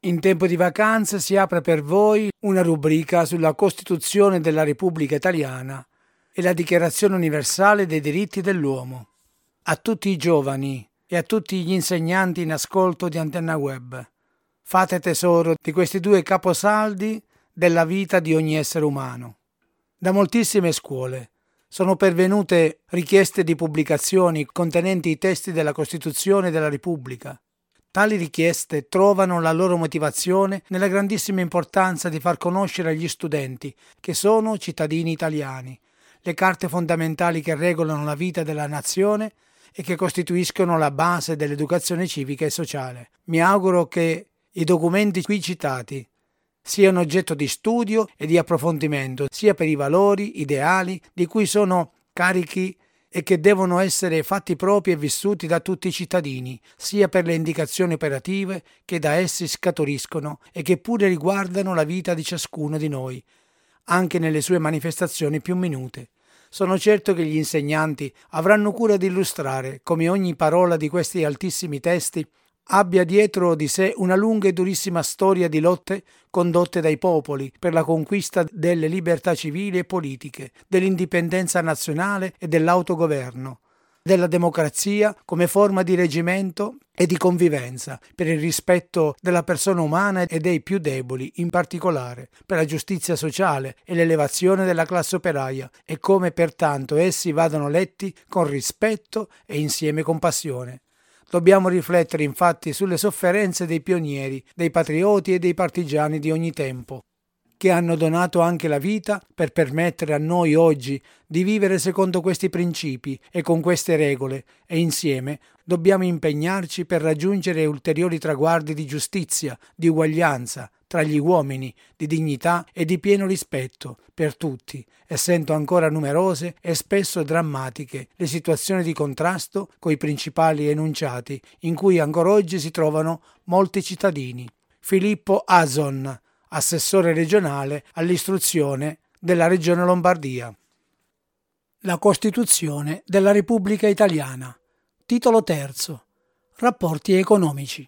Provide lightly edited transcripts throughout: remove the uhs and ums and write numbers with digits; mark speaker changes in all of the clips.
Speaker 1: In tempo di vacanze si apre per voi una rubrica sulla Costituzione della Repubblica Italiana e la Dichiarazione Universale dei Diritti dell'Uomo. A tutti i giovani e a tutti gli insegnanti in ascolto di Antenna Web, fate tesoro di questi due caposaldi della vita di ogni essere umano. Da moltissime scuole sono pervenute richieste di pubblicazioni contenenti i testi della Costituzione della Repubblica. Tali richieste trovano la loro motivazione nella grandissima importanza di far conoscere agli studenti, che sono cittadini italiani, le carte fondamentali che regolano la vita della nazione e che costituiscono la base dell'educazione civica e sociale. Mi auguro che i documenti qui citati siano oggetto di studio e di approfondimento, sia per i valori, ideali di cui sono carichi e che devono essere fatti propri e vissuti da tutti i cittadini, sia per le indicazioni operative che da essi scaturiscono e che pure riguardano la vita di ciascuno di noi, anche nelle sue manifestazioni più minute. Sono certo che gli insegnanti avranno cura di illustrare come ogni parola di questi altissimi testi abbia dietro di sé una lunga e durissima storia di lotte condotte dai popoli per la conquista delle libertà civili e politiche, dell'indipendenza nazionale e dell'autogoverno, della democrazia come forma di reggimento e di convivenza, per il rispetto della persona umana e dei più deboli, in particolare per la giustizia sociale e l'elevazione della classe operaia, e come pertanto essi vadano letti con rispetto e insieme con passione. Dobbiamo riflettere infatti sulle sofferenze dei pionieri, dei patrioti e dei partigiani di ogni tempo, che hanno donato anche la vita per permettere a noi oggi di vivere secondo questi principi e con queste regole, e insieme dobbiamo impegnarci per raggiungere ulteriori traguardi di giustizia, di uguaglianza tra gli uomini, di dignità e di pieno rispetto per tutti, essendo ancora numerose e spesso drammatiche le situazioni di contrasto coi principali enunciati in cui ancora oggi si trovano molti cittadini. Filippo Azon, assessore regionale all'istruzione della Regione Lombardia. La Costituzione della Repubblica Italiana. Titolo terzo. Rapporti economici.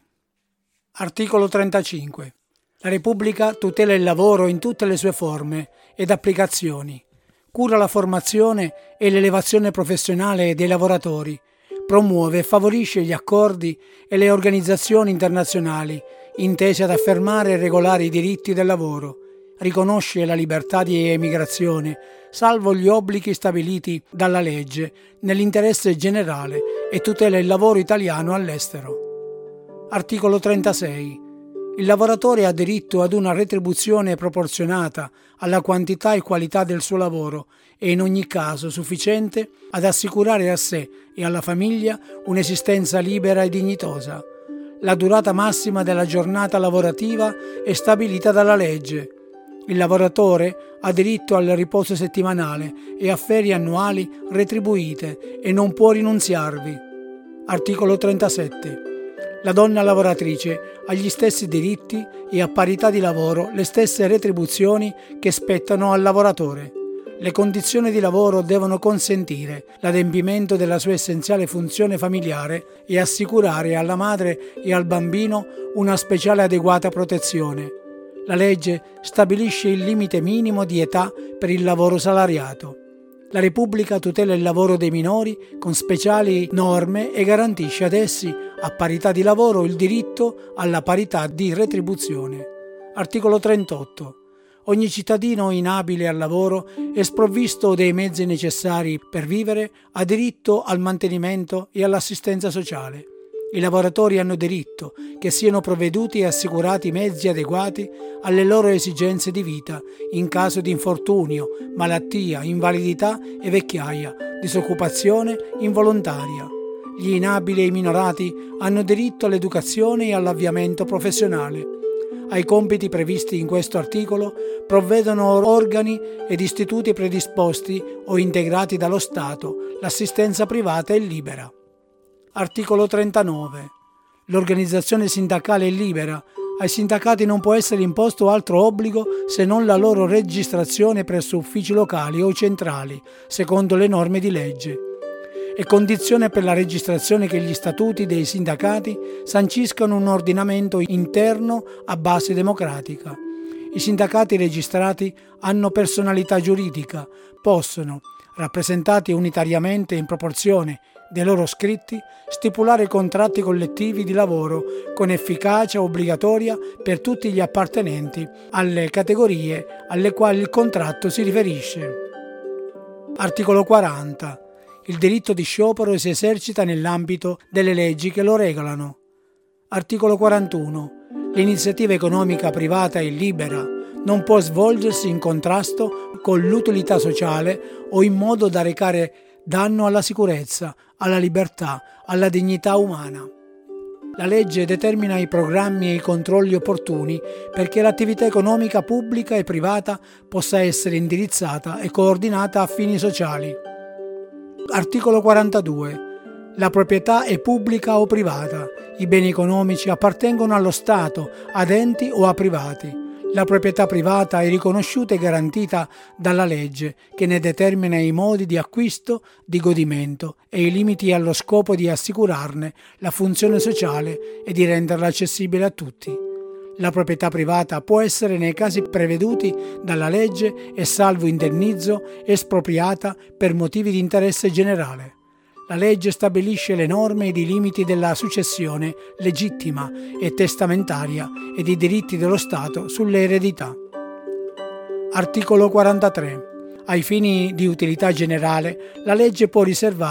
Speaker 1: Articolo 35. La Repubblica tutela il lavoro in tutte le sue forme ed applicazioni, cura la formazione e l'elevazione professionale dei lavoratori, promuove e favorisce gli accordi e le organizzazioni internazionali intese ad affermare e regolare i diritti del lavoro, riconosce la libertà di emigrazione, salvo gli obblighi stabiliti dalla legge nell'interesse generale, e tutela il lavoro italiano all'estero. Articolo 36. Il lavoratore ha diritto ad una retribuzione proporzionata alla quantità e qualità del suo lavoro e in ogni caso sufficiente ad assicurare a sé e alla famiglia un'esistenza libera e dignitosa. La durata massima della giornata lavorativa è stabilita dalla legge. Il lavoratore ha diritto al riposo settimanale e a ferie annuali retribuite e non può rinunziarvi. Articolo 37. La donna lavoratrice ha gli stessi diritti e a parità di lavoro le stesse retribuzioni che spettano al lavoratore. Le condizioni di lavoro devono consentire l'adempimento della sua essenziale funzione familiare e assicurare alla madre e al bambino una speciale adeguata protezione. La legge stabilisce il limite minimo di età per il lavoro salariato. La Repubblica tutela il lavoro dei minori con speciali norme e garantisce ad essi, a parità di lavoro, il diritto alla parità di retribuzione. Articolo 38. Ogni cittadino inabile al lavoro e sprovvisto dei mezzi necessari per vivere ha diritto al mantenimento e all'assistenza sociale. I lavoratori hanno diritto che siano provveduti e assicurati mezzi adeguati alle loro esigenze di vita in caso di infortunio, malattia, invalidità e vecchiaia, disoccupazione involontaria. Gli inabili e i minorati hanno diritto all'educazione e all'avviamento professionale. Ai compiti previsti in questo articolo provvedono organi ed istituti predisposti o integrati dallo Stato, l'assistenza privata e libera. Articolo 39. L'organizzazione sindacale è libera. Ai sindacati non può essere imposto altro obbligo se non la loro registrazione presso uffici locali o centrali, secondo le norme di legge. è condizione per la registrazione che gli statuti dei sindacati sanciscano un ordinamento interno a base democratica. I sindacati registrati hanno personalità giuridica, possono, rappresentati unitariamente in proporzione dei loro scritti, stipulare contratti collettivi di lavoro con efficacia obbligatoria per tutti gli appartenenti alle categorie alle quali il contratto si riferisce. Articolo 40. Il diritto di sciopero si esercita nell'ambito delle leggi che lo regolano. Articolo 41. L'iniziativa economica privata e libera non può svolgersi in contrasto con l'utilità sociale o in modo da recare danno alla sicurezza, alla libertà, alla dignità umana. La legge determina i programmi e i controlli opportuni perché l'attività economica pubblica e privata possa essere indirizzata e coordinata a fini sociali. Articolo 42. La proprietà è pubblica o privata. I beni economici appartengono allo Stato, ad enti o a privati. La proprietà privata è riconosciuta e garantita dalla legge, che ne determina i modi di acquisto, di godimento e i limiti allo scopo di assicurarne la funzione sociale e di renderla accessibile a tutti. La proprietà privata può essere, nei casi preveduti dalla legge e salvo indennizzo, espropriata per motivi di interesse generale. La legge stabilisce le norme ed i limiti della successione legittima e testamentaria ed i diritti dello Stato sulle eredità. Articolo 43. Ai fini di utilità generale, la legge può riservare